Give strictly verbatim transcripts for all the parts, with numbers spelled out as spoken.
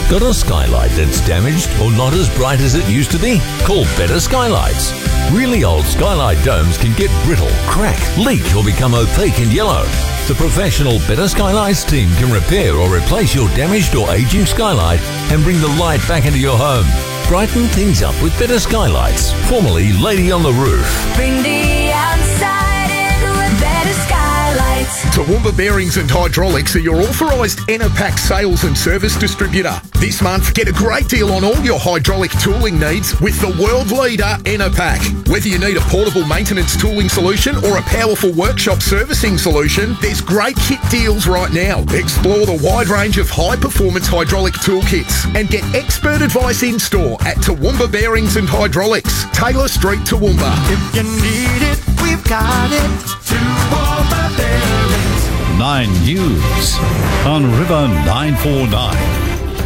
Got a skylight that's damaged or not as bright as it used to be? Call Better Skylights. Really old skylight domes can get brittle, crack, leak or become opaque and yellow. The professional Better Skylights team can repair or replace your damaged or aging skylight and bring the light back into your home. Brighten things up with Better Skylights, formerly Lady on the Roof. Bring the outside in with Better Skylights. Toowoomba Bearings and Hydraulics are your authorised Enerpac sales and service distributor. This month, get a great deal on all your hydraulic tooling needs with the world leader, Enerpac. Whether you need a portable maintenance tooling solution or a powerful workshop servicing solution, there's great kit deals right now. Explore the wide range of high-performance hydraulic toolkits and get expert advice in-store at Toowoomba Bearings and Hydraulics, Taylor Street, Toowoomba. If you need it, we've got it. Toowoomba Bearings. Nine News on River nine four nine.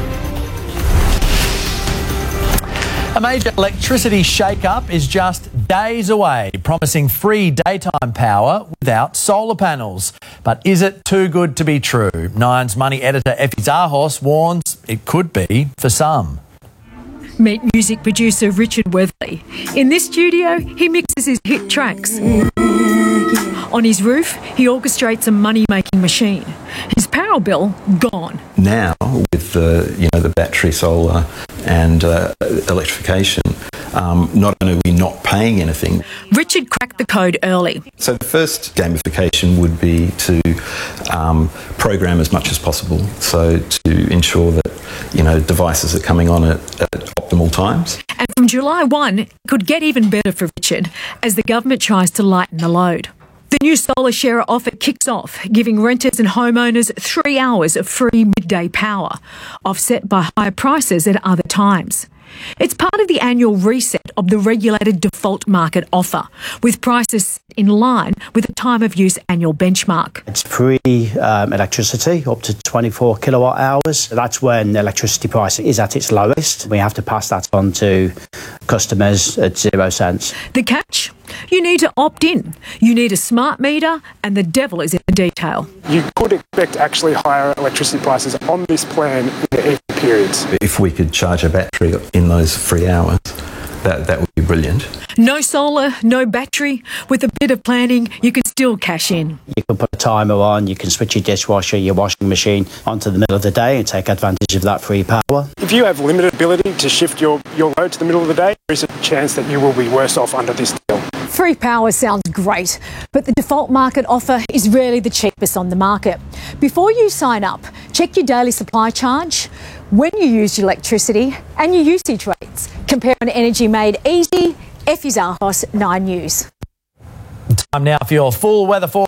A major electricity shake-up is just days away, promising free daytime power without solar panels. But is it too good to be true? Nine's Money editor Effie Zahos warns it could be for some. Meet music producer Richard Weatherly. In this studio, he mixes his hit tracks. On his roof, he orchestrates a money-making machine. His power bill gone. Now, with the you know the battery, solar, and uh, electrification, um, not only are we not paying anything. Richard cracked the code early. So the first gamification would be to um, program as much as possible, so to ensure that you know devices are coming on at, at optimal times. And from July first, it could get even better for Richard as the government tries to lighten the load. The new Solar Sharer offer kicks off, giving renters and homeowners three hours of free midday power, offset by higher prices at other times. It's part of the annual reset of the regulated default market offer, with prices in line with the time of use annual benchmark. It's free um, electricity up to twenty-four kilowatt hours. That's when electricity pricing is at its lowest. We have to pass that on to customers at zero cents. The catch? You need to opt in. You need a smart meter, and the devil is in the detail. You could expect actually higher electricity prices on this plan in the evening periods. If we could charge a battery in those free hours, that, that would be brilliant. No solar, no battery. With a bit of planning, you can still cash in. You can put a timer on, you can switch your dishwasher, your washing machine onto the middle of the day and take advantage of that free power. If you have limited ability to shift your, your load to the middle of the day, there is a chance that you will be worse off under this deal. Free power sounds great, but the default market offer is rarely the cheapest on the market. Before you sign up, check your daily supply charge, when you use your electricity and your usage rates. Compare an energy made easy. Effie Zahos, Nine News. Time now for your full weather forecast.